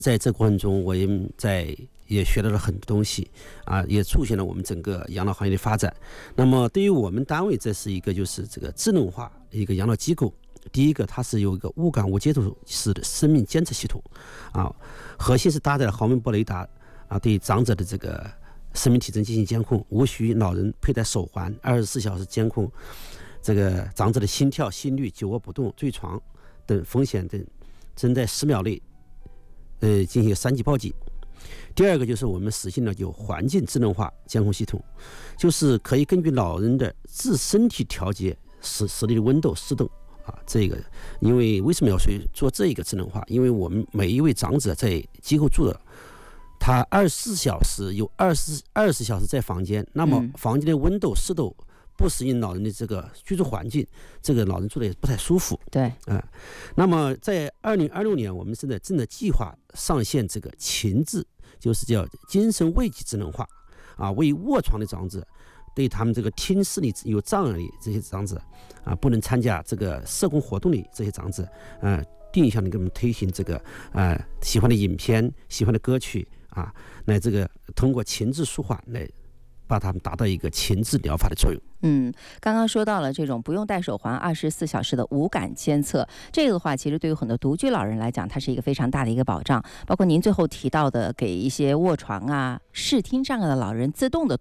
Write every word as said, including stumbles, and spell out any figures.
在这过程中，我也在也学到了很多东西啊，也促进了我们整个养老行业的发展。那么对于我们单位，这是一个就是这个智能化一个养老机构。第一个，它是有一个无感无接触式的生命监测系统啊，核心是搭载了毫米波雷达啊，对长者的这个生命体征进行监控，无需老人佩戴手环，二十四小时监控这个长者的心跳、心率、久卧不动、坠床等风险等，正在十秒内呃进行三级报警。第二个就是我们实行了有环境智能化监控系统，就是可以根据老人的自身体调节室室内的温度、湿度啊。这个因为为什么要做这一个智能化？因为我们每一位长者在机构住的，他二十四小时有二十二十小时在房间，那么房间的温度、湿度不适应老人的这个居住环境，这个老人住的也不太舒服。 对， 啊、呃，那么在二零二六年，我们现在正在计划上线这个情志，就是叫精神危机智能化啊，为卧床的长者，对他们这个听视力有障碍的这些长者啊，不能参加这个社工活动的这些长者，呃，定向的给我们推行这个呃喜欢的影片、喜欢的歌曲啊，来这个通过情志舒缓来把他们达到一个情志疗法的作用。 嗯，刚刚说到了这种不用戴手环、二十四小时的无感监测，这个的话，其实对于很多独居老人来讲，它是一个非常大的一个保障。包括您最后提到的，给一些卧床啊、视听障碍的老人自动的